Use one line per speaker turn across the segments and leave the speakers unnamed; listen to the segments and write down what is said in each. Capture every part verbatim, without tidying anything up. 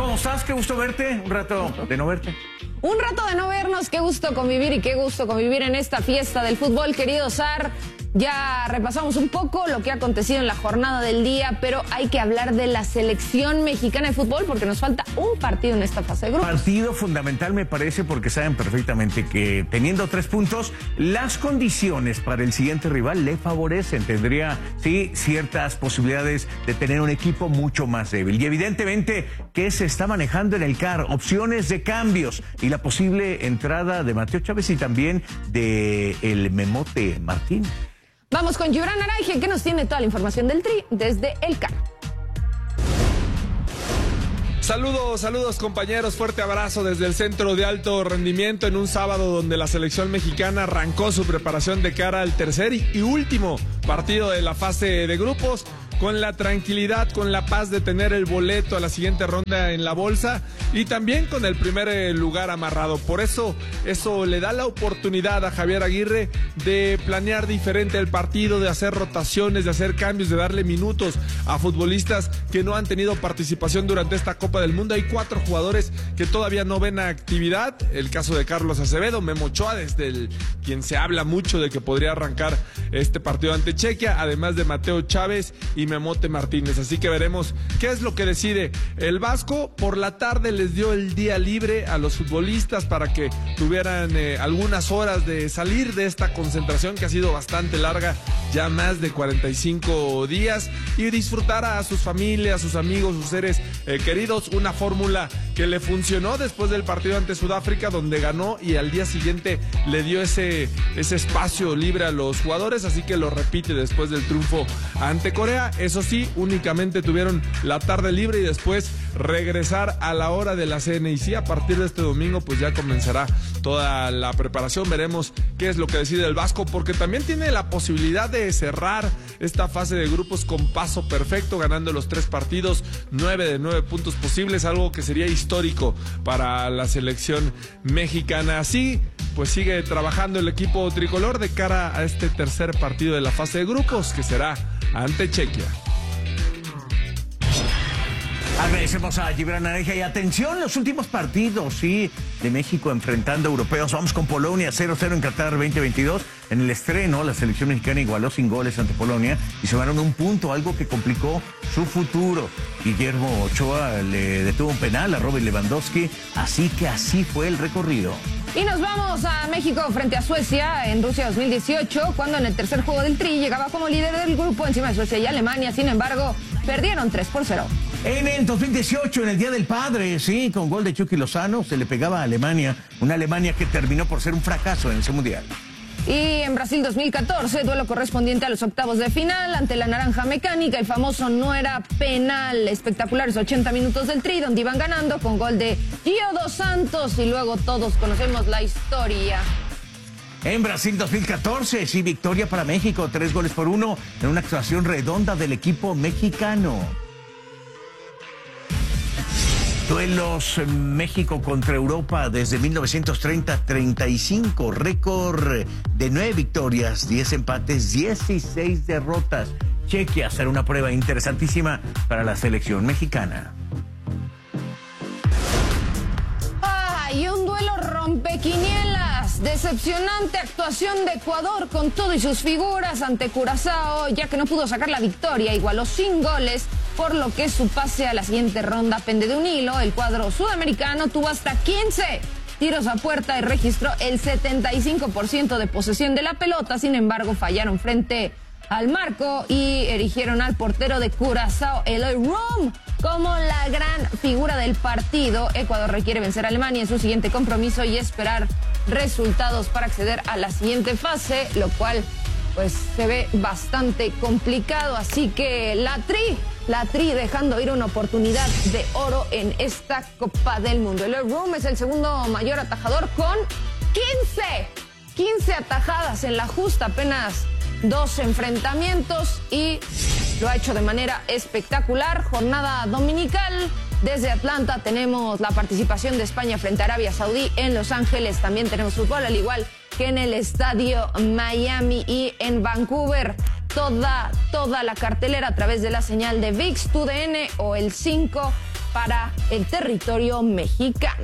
¿cómo estás? Qué gusto verte. Un rato de no verte.
Un rato de no vernos, qué gusto convivir y qué gusto convivir en esta fiesta del fútbol, querido Sar. Ya repasamos un poco lo que ha acontecido en la jornada del día, pero hay que hablar de la selección mexicana de fútbol porque nos falta un partido en esta fase de grupos.
Partido fundamental me parece porque saben perfectamente que teniendo tres puntos, las condiciones para el siguiente rival le favorecen. Tendría, sí, ciertas posibilidades de tener un equipo mucho más débil. Y evidentemente, ¿qué se está manejando en el C A R? Opciones de cambios y la posible entrada de Mateo Chávez y también de el Memote Martín.
Vamos con Gibran Araiza, que nos tiene toda la información del Tri desde el C A R.
Saludos, saludos compañeros, fuerte abrazo desde el Centro de Alto Rendimiento en un sábado donde la selección mexicana arrancó su preparación de cara al tercer y último partido de la fase de grupos, con la tranquilidad, con la paz de tener el boleto a la siguiente ronda en la bolsa y también con el primer lugar amarrado. Por eso, eso le da la oportunidad a Javier Aguirre de planear diferente el partido, de hacer rotaciones, de hacer cambios, de darle minutos a futbolistas que no han tenido participación durante esta Copa del Mundo. Hay cuatro jugadores que todavía no ven actividad. El caso de Carlos Acevedo, Memo Ochoa, desde el quien se habla mucho de que podría arrancar este partido ante Chequia, además de Mateo Chávez y Memote Martínez. Así que veremos qué es lo que decide el Vasco. Por la tarde les dio el día libre a los futbolistas para que tuvieran eh, algunas horas de salir de esta concentración que ha sido bastante larga, ya más de cuarenta y cinco días, y disfrutar a sus familias, a sus amigos, sus seres eh, queridos. Una fórmula que le funcionó después del partido ante Sudáfrica, donde ganó y al día siguiente le dio ese, ese espacio libre a los jugadores, así que lo repite después del triunfo ante Corea. Eso sí, únicamente tuvieron la tarde libre y después regresar a la hora de la cena. Y sí, a partir de este domingo pues ya comenzará toda la preparación. Veremos qué es lo que decide el Vasco, porque también tiene la posibilidad de cerrar esta fase de grupos con paso perfecto, ganando los tres partidos, nueve de nueve puntos posibles, algo que sería histórico para la selección mexicana. Así pues sigue trabajando el equipo tricolor de cara a este tercer partido de la fase de grupos, que será ante Chequia.
Agradecemos a Gibran Araiza y atención, los últimos partidos, sí, de México enfrentando a europeos. Vamos con Polonia, cero cero en Qatar veinte veintidós. En el estreno, la selección mexicana igualó sin goles ante Polonia y sumaron un punto, algo que complicó su futuro. Guillermo Ochoa le detuvo un penal a Robert Lewandowski, así que así fue el recorrido.
Y nos vamos a México frente a Suecia en Rusia dos mil dieciocho, cuando en el tercer juego del Tri llegaba como líder del grupo encima de Suecia y Alemania. Sin embargo, perdieron tres por cero.
En el dos mil dieciocho, en el Día del Padre, sí, con gol de Chucky Lozano, se le pegaba a Alemania, una Alemania que terminó por ser un fracaso en ese mundial.
Y en Brasil dos mil catorce, duelo correspondiente a los octavos de final ante la Naranja Mecánica, el famoso no era penal. Espectaculares ochenta minutos del Tri, donde iban ganando con gol de Gio dos Santos y luego todos conocemos la historia.
En Brasil dos mil catorce, sí, victoria para México, tres goles por uno en una actuación redonda del equipo mexicano. Duelos México contra Europa desde mil novecientos treinta a treinta y cinco, récord de nueve victorias, diez empates, dieciséis derrotas. Chequia será una prueba interesantísima para la selección mexicana.
¡Ay, un duelo rompequinielas! Decepcionante actuación de Ecuador con todo y sus figuras ante Curazao, ya que no pudo sacar la victoria, igualó sin goles, por lo que su pase a la siguiente ronda pende de un hilo. El cuadro sudamericano tuvo hasta quince tiros a puerta y registró el setenta y cinco por ciento de posesión de la pelota. Sin embargo, fallaron frente al marco y erigieron al portero de Curazao, Eloy Room, como la gran figura del partido. Ecuador requiere vencer a Alemania en su siguiente compromiso y esperar resultados para acceder a la siguiente fase, lo cual pues se ve bastante complicado. Así que la Tri, la Tri dejando ir una oportunidad de oro en esta Copa del Mundo. Eloy Room es el segundo mayor atajador con quince, quince atajadas en la justa, apenas dos enfrentamientos, y lo ha hecho de manera espectacular. Jornada dominical. Desde Atlanta tenemos la participación de España frente a Arabia Saudí. En Los Ángeles también tenemos fútbol, al igual que en el estadio Miami, y en Vancouver toda, toda la cartelera a través de la señal de ViX, TUDN o el cinco para el territorio mexicano.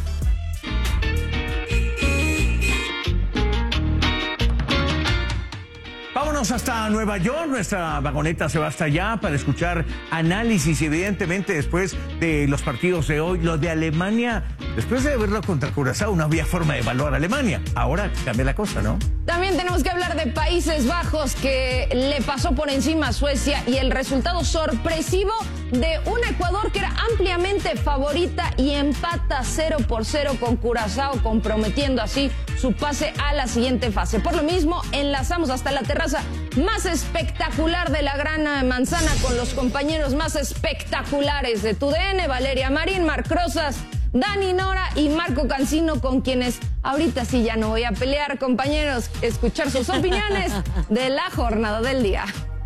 Vámonos hasta Nueva York, nuestra vagoneta se va hasta allá para escuchar análisis, evidentemente después de los partidos de hoy, los de Alemania, después de verlo contra Curazao no había forma de evaluar a Alemania, ahora cambia la cosa, ¿no?
También tenemos que hablar de Países Bajos, que le pasó por encima a Suecia, y el resultado sorpresivo de un Ecuador que era ampliamente favorita y empata cero por cero con Curazao, comprometiendo así su pase a la siguiente fase. Por lo mismo, enlazamos hasta la terraza más espectacular de la Gran Manzana con los compañeros más espectaculares de T U D N, Valeria Marín, Marc Rosas, Dani Nora y Marco Cancino, con quienes ahorita sí ya no voy a pelear, compañeros, escuchar sus opiniones de la jornada del día.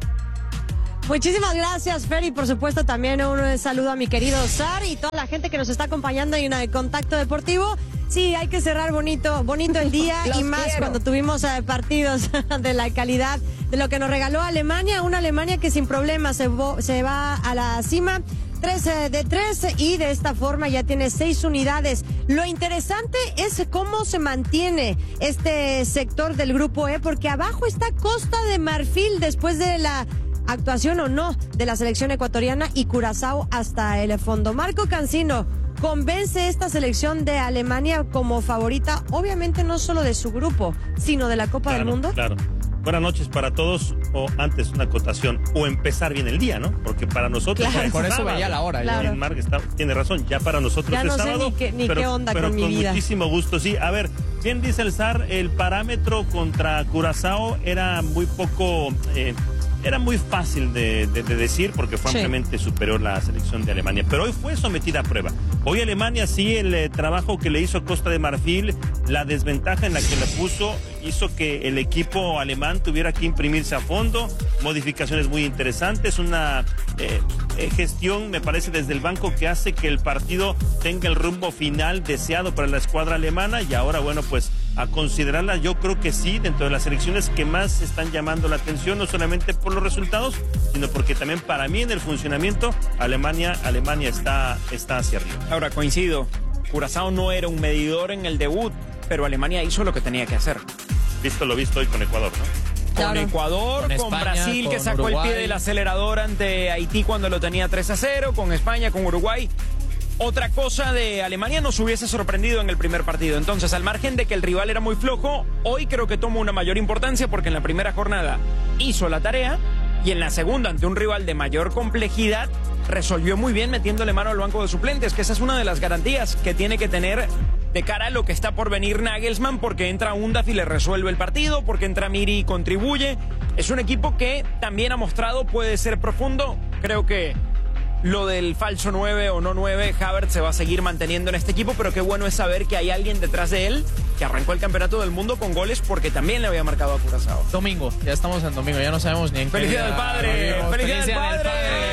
Muchísimas gracias, Fer, y por supuesto también un saludo a mi querido Sar y toda la gente que nos está acompañando en el Contacto Deportivo. Sí, hay que cerrar bonito, bonito el día y más quiero. Cuando tuvimos eh, partidos de la calidad de lo que nos regaló Alemania, una Alemania que sin problemas se, se va a la cima. tres de tres y de esta forma ya tiene seis unidades. Lo interesante es cómo se mantiene este sector del grupo E, porque abajo está Costa de Marfil después de la actuación o no de la selección ecuatoriana y Curazao hasta el fondo. Marco Cancino, ¿convence esta selección de Alemania como favorita, obviamente no solo de su grupo, sino de la Copa
claro,
del Mundo?
Claro. Buenas noches para todos, o antes una acotación, o empezar bien el día, ¿no? Porque para nosotros...
Claro,
es
por eso
sábado.
veía la hora.
Claro. Y Marc está, tiene razón, ya para nosotros
ya
es
no
sábado.
sé ni qué, ni
pero,
qué onda
pero
con mi vida.
muchísimo gusto, sí. A ver, bien dice el Zar, el parámetro contra Curazao era muy poco... Eh, Era muy fácil de, de, de decir porque fue sí. ampliamente superior la selección de Alemania, pero hoy fue sometida a prueba. Hoy Alemania sí, el eh, trabajo que le hizo Costa de Marfil, la desventaja en la que la puso, hizo que el equipo alemán tuviera que imprimirse a fondo, modificaciones muy interesantes, una eh, eh, gestión, me parece, desde el banco que hace que el partido tenga el rumbo final deseado para la escuadra alemana y ahora, bueno, pues a considerarla, yo creo que sí, dentro de las selecciones que más están llamando la atención, no solamente por los resultados, sino porque también para mí en el funcionamiento, Alemania, Alemania está, está hacia arriba.
Ahora, coincido, Curazao no era un medidor en el debut, pero Alemania hizo lo que tenía que hacer.
Visto lo visto hoy con Ecuador, ¿no?
Con claro. Ecuador, con, con España, Brasil, con que sacó Uruguay. El pie del acelerador ante Haití cuando lo tenía tres a cero, con España, con Uruguay. Otra cosa de Alemania nos hubiese sorprendido en el primer partido. Entonces, al margen de que el rival era muy flojo, hoy creo que toma una mayor importancia porque en la primera jornada hizo la tarea y en la segunda, ante un rival de mayor complejidad, resolvió muy bien metiéndole mano al banco de suplentes, que esa es una de las garantías que tiene que tener de cara a lo que está por venir Nagelsmann, porque entra Undaf y le resuelve el partido, porque entra Miri y contribuye. Es un equipo que también ha mostrado puede ser profundo. Creo que lo del falso nueve o no nueve, Havertz se va a seguir manteniendo en este equipo, pero qué bueno es saber que hay alguien detrás de él que arrancó el campeonato del mundo con goles porque también le había marcado a Curazao.
Domingo, ya estamos en domingo, ya no sabemos ni en qué.
¡Felicidad del padre! ¡Felicidad del padre!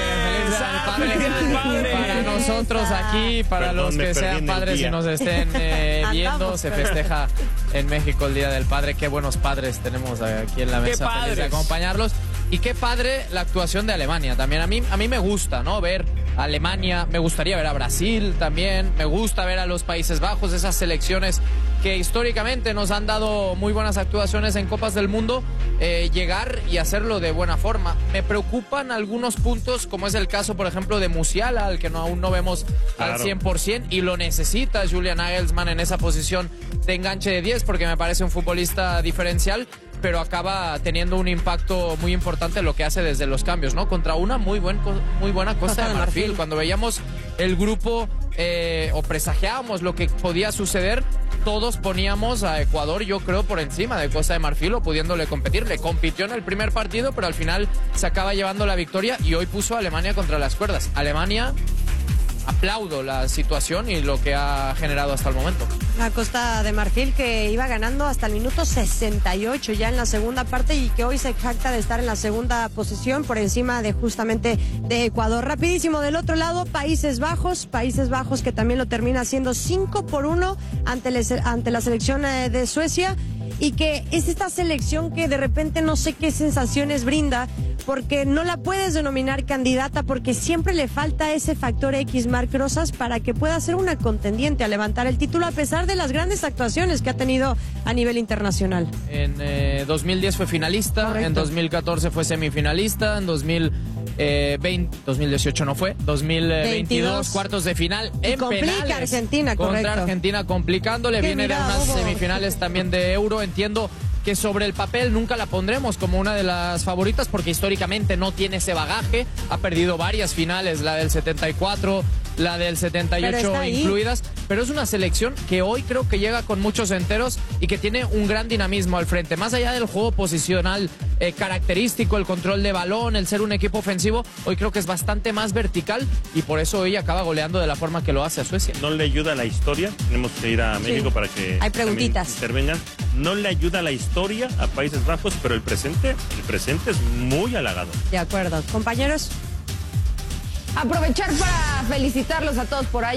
¡Felicidad del padre! Para nosotros aquí, para Perdón, los que sean padres y nos estén eh, viendo, se festeja en México el Día del Padre. Qué buenos padres tenemos aquí en la mesa, feliz de acompañarlos. Y qué padre la actuación de Alemania también. A mí, a mí me gusta, ¿no? Ver a Alemania, me gustaría ver a Brasil también, me gusta ver a los Países Bajos, esas selecciones que históricamente nos han dado muy buenas actuaciones en Copas del Mundo, eh, llegar y hacerlo de buena forma. Me preocupan algunos puntos, como es el caso, por ejemplo, de Musiala, al que no, aún no vemos claro. al cien por ciento, y lo necesita Julian Nagelsmann en esa posición de enganche de diez, porque me parece un futbolista diferencial, pero acaba teniendo un impacto muy importante en lo que hace desde los cambios, ¿no? Contra una muy, buen, muy buena Costa de Marfil. Cuando veíamos el grupo eh, o presagiábamos lo que podía suceder, todos poníamos a Ecuador, yo creo, por encima de Costa de Marfil o pudiéndole competir. Le compitió en el primer partido, pero al final se acaba llevando la victoria y hoy puso a Alemania contra las cuerdas. Alemania... aplaudo la situación y lo que ha generado hasta el momento.
La Costa de Marfil que iba ganando hasta el minuto sesenta y ocho ya en la segunda parte y que hoy se jacta de estar en la segunda posición por encima de justamente de Ecuador. Rapidísimo, del otro lado, Países Bajos, Países Bajos que también lo termina haciendo cinco por uno ante, les, ante la selección de Suecia, y que es esta selección que de repente no sé qué sensaciones brinda, porque no la puedes denominar candidata porque siempre le falta ese factor X, Marc Rosas, para que pueda ser una contendiente a levantar el título a pesar de las grandes actuaciones que ha tenido a nivel internacional.
En eh, dos mil diez fue finalista, correcto. En dos mil catorce fue semifinalista, en dos mil veinte, dos mil dieciocho no fue, dos mil veintidós veintidós, cuartos de final
y
en
complica
penales
Argentina,
contra
correcto.
Argentina complicándole,
Qué
viene de
mirada,
unas
Bobo.
semifinales también de Euro, entiendo que sobre el papel nunca la pondremos como una de las favoritas porque históricamente no tiene ese bagaje, ha perdido varias finales, la del setenta y cuatro, la del setenta y ocho
pero
incluidas, pero es una selección que hoy creo que llega con muchos enteros y que tiene un gran dinamismo al frente, más allá del juego posicional eh, característico, el control de balón, el ser un equipo ofensivo, hoy creo que es bastante más vertical y por eso hoy acaba goleando de la forma que lo hace a Suecia.
No le ayuda la historia, tenemos que ir a México sí. para que
hay preguntitas
intervengan. No le ayuda la historia a Países Bajos, pero el presente, el presente es muy halagado.
De acuerdo, compañeros.
Aprovechar para felicitarlos a todos por ahí.